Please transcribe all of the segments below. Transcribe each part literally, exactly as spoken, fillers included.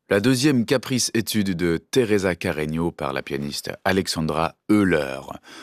La deuxième caprice étude de Teresa Carreño par la pianiste Alexandra Euler.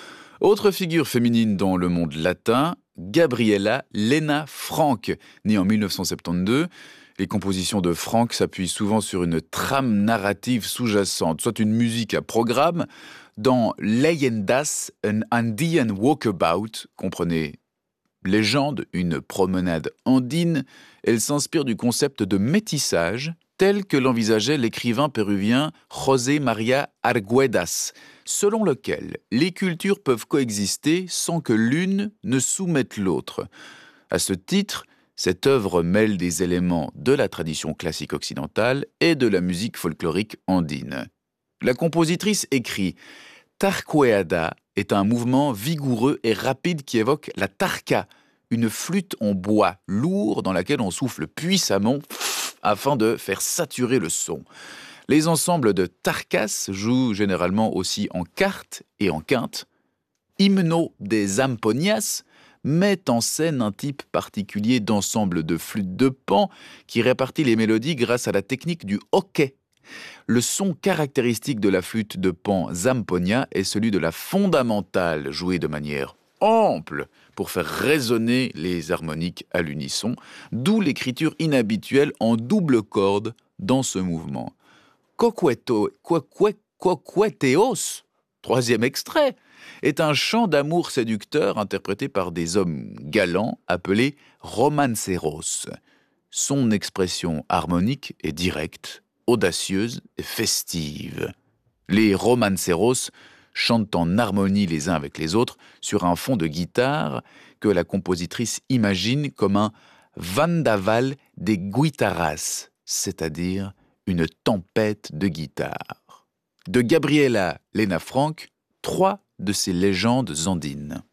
Autre figure féminine dans le monde latin, Gabriela Lena Frank, née en mille neuf cent soixante-douze. Les compositions de Frank s'appuient souvent sur une trame narrative sous-jacente, soit une musique à programme. Dans Leyendas, an Andean Walkabout, comprenez légende, une promenade andine, elle s'inspire du concept de métissage tel que l'envisageait l'écrivain péruvien José María Arguedas, selon lequel les cultures peuvent coexister sans que l'une ne soumette l'autre. À ce titre, cette œuvre mêle des éléments de la tradition classique occidentale et de la musique folklorique andine. La compositrice écrit « Tarqueada est un mouvement vigoureux et rapide qui évoque la tarka, une flûte en bois lourd dans laquelle on souffle puissamment afin de faire saturer le son. Les ensembles de tarkas jouent généralement aussi en quarte et en quinte. Hymno des Zamponias met en scène un type particulier d'ensemble de flûtes de pan qui répartit les mélodies grâce à la technique du hoquet. Le son caractéristique de la flûte de pan Zamponia est celui de la fondamentale, jouée de manière ample pour faire résonner les harmoniques à l'unisson, d'où l'écriture inhabituelle en double corde dans ce mouvement. Coqueto, coque, coqueteos, troisième extrait, est un chant d'amour séducteur interprété par des hommes galants appelés romanceros. Son expression harmonique est directe, audacieuse et festive. Les romanceros chantent en harmonie les uns avec les autres sur un fond de guitare que la compositrice imagine comme un vendaval des guitarras, c'est-à-dire une tempête de guitare. De Gabriela Lena Frank, trois de ces légendes andines.